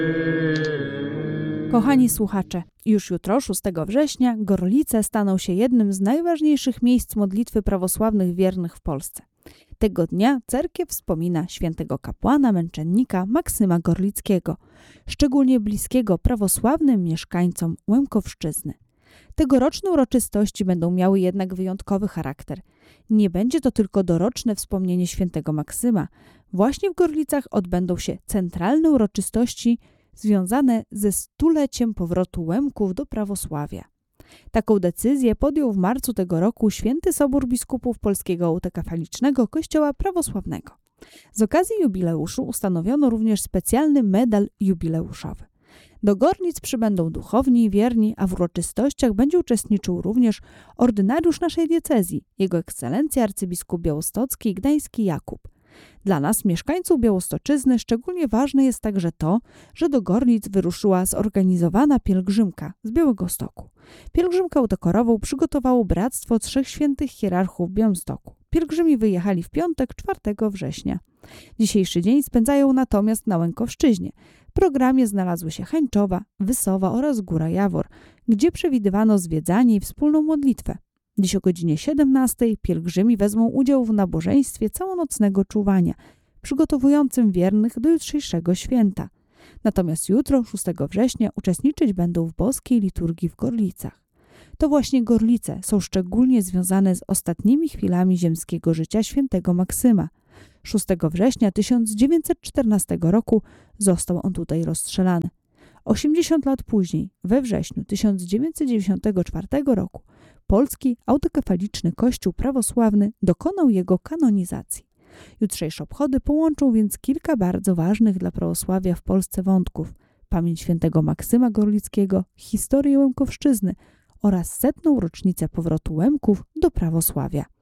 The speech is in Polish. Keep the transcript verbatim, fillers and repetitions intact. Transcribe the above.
Kochani słuchacze, już jutro, szóstego września, Gorlice staną się jednym z najważniejszych miejsc modlitwy prawosławnych wiernych w Polsce. Tego dnia cerkiew wspomina świętego kapłana, męczennika Maksyma Gorlickiego, szczególnie bliskiego prawosławnym mieszkańcom Łemkowszczyzny. Tegoroczne uroczystości będą miały jednak wyjątkowy charakter. Nie będzie to tylko doroczne wspomnienie świętego Maksyma. Właśnie w Gorlicach odbędą się centralne uroczystości związane ze stuleciem powrotu Łemków do prawosławia. Taką decyzję podjął w marcu tego roku Święty Sobór Biskupów Polskiego Autokefalicznego Kościoła Prawosławnego. Z okazji jubileuszu ustanowiono również specjalny medal jubileuszowy. Do Gorlic przybędą duchowni i wierni, a w uroczystościach będzie uczestniczył również ordynariusz naszej diecezji, Jego Ekscelencja arcybiskup białostocki i gdański Jakub. Dla nas, mieszkańców Białostoczyzny, szczególnie ważne jest także to, że do Gorlic wyruszyła zorganizowana pielgrzymka z Białegostoku. Pielgrzymkę autokarową przygotowało Bractwo Trzech Świętych Hierarchów w Białymstoku. Pielgrzymi wyjechali w piątek, czwartego września. Dzisiejszy dzień spędzają natomiast na Łękowszczyźnie. W programie znalazły się Hańczowa, Wysowa oraz Góra Jawor, gdzie przewidywano zwiedzanie i wspólną modlitwę. Dziś o godzinie siedemnastej pielgrzymi wezmą udział w nabożeństwie całonocnego czuwania, przygotowującym wiernych do jutrzejszego święta. Natomiast jutro, szóstego września, uczestniczyć będą w boskiej liturgii w Gorlicach. To właśnie Gorlice są szczególnie związane z ostatnimi chwilami ziemskiego życia świętego Maksyma. szóstego września tysiąc dziewięćset czternastego roku został on tutaj rozstrzelany. osiemdziesiąt lat później, we wrześniu tysiąc dziewięćset dziewięćdziesiątego czwartego roku, Polski Autokefaliczny Kościół Prawosławny dokonał jego kanonizacji. Jutrzejsze obchody połączą więc kilka bardzo ważnych dla prawosławia w Polsce wątków: pamięć świętego Maksyma Gorlickiego, historię Łemkowszczyzny oraz setną rocznicę powrotu Łemków do prawosławia.